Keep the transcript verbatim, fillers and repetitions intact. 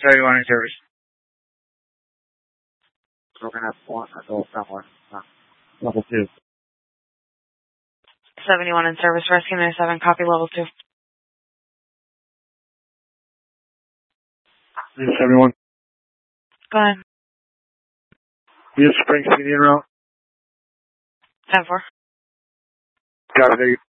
seventy-one in service. So we're going to have one adult somewhere. Uh, level two. seventy-one in service, rescue ninety-seven, copy level two. seventy-one. Go ahead. We have Springs Indian route. ten four. Got it.